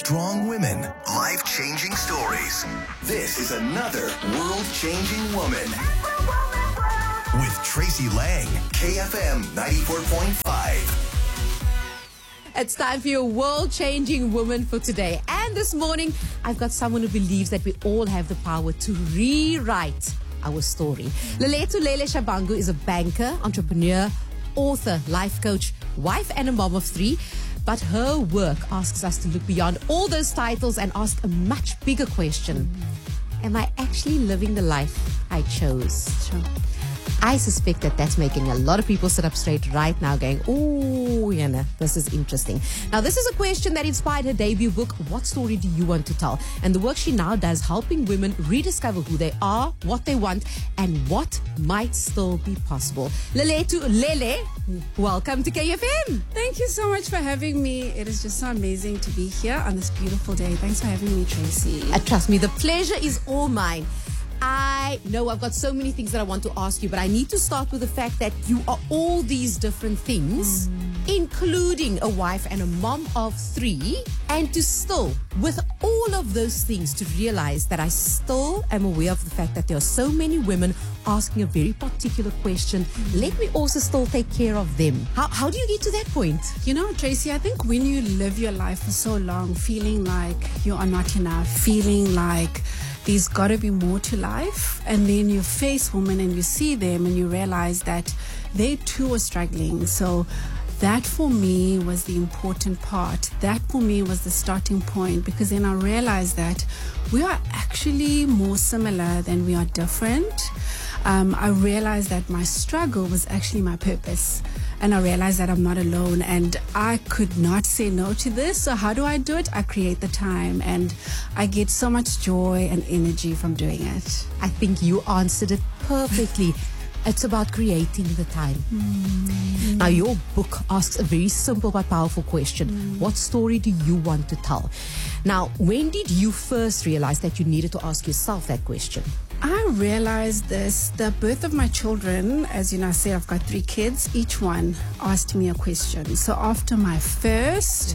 Strong women, life-changing stories. This is another world-changing woman. With Tracy Lang, KFM 94.5. It's time for your world-changing woman for today. And this morning, I've got someone who believes that we all have the power to rewrite our story. Leletu Lele Shabangu is a banker, entrepreneur, author, life coach, wife and a mom of 3. But her work asks us to look beyond all those titles and ask a much bigger question. Am I actually living the life I chose? Sure. I suspect that that's making a lot of people sit up straight right now going, oh, Yana, this is interesting. Now, this is a question that inspired her debut book, What Story Do You Want to Tell? And the work she now does helping women rediscover who they are, what they want, and what might still be possible. Leletu Lele, welcome to KFM. Thank you so much for having me. It is just so amazing to be here on this beautiful day. Thanks for having me, Tracy. Trust me, the pleasure is all mine. I know I've got so many things that I want to ask you, but I need to start with the fact that you are all these different things, including a wife and a mom of 3, and to still, with all of those things, to realize that I still am aware of the fact that there are so many women asking a very particular question. Let me also still take care of them. How do you get to that point? You know, Tracy, I think when you live your life for so long, feeling like you are not enough, feeling like there's got to be more to life, and then you face women and you see them and you realize that they too are struggling. So that for me was the important part. That for me was the starting point, because then I realized that we are actually more similar than we are different. I realized that my struggle was actually my purpose. And I realized that I'm not alone, and I could not say no to this. So how do I do it? I create the time, and I get so much joy and energy from doing it. I think you answered it perfectly. It's about creating the time. Now, your book asks a very simple but powerful question. What story do you want to tell? Now, when did you first realize that you needed to ask yourself that question? I realized this, the birth of my children, as you know, I say I've got 3 kids, each one asked me a question. So after my first,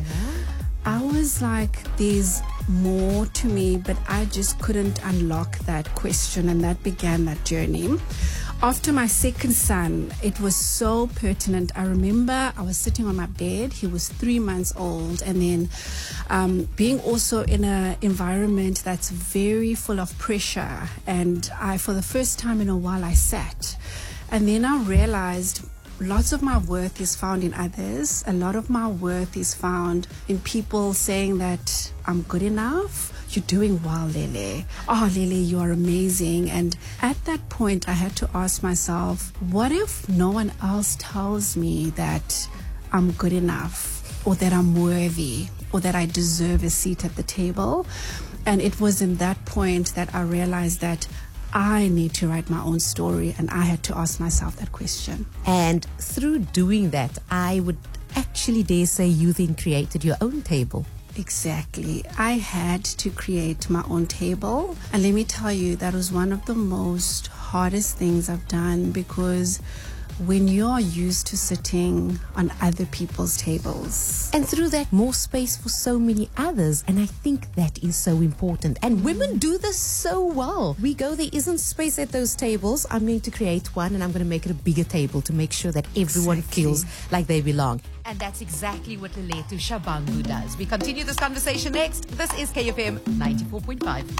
I was like, there's more to me, but I just couldn't unlock that question, and that began that journey. After my second son, it was so pertinent. I remember I was sitting on my bed. He was 3 months old. And then being also in an environment that's very full of pressure. And for the first time in a while, I sat. And then I realized lots of my worth is found in others. A lot of my worth is found in people saying that I'm good enough. You're doing well, Lele. Oh, Lele, you are amazing. And at that point, I had to ask myself, what if no one else tells me that I'm good enough, or that I'm worthy, or that I deserve a seat at the table? And it was in that point that I realized that I need to write my own story, and I had to ask myself that question. And through doing that, I would actually dare say you then created your own table. Exactly. I had to create my own table. And let me tell you, that was one of the most hardest things I've done, because when you're used to sitting on other people's tables, and through that, more space for so many others. And I think that is so important. And women do this so well. We go, there isn't space at those tables. I'm going to create one, and I'm going to make it a bigger table to make sure that everyone feels like they belong. And that's exactly what Leletu Shabangu does. We continue this conversation next. This is KFM 94.5.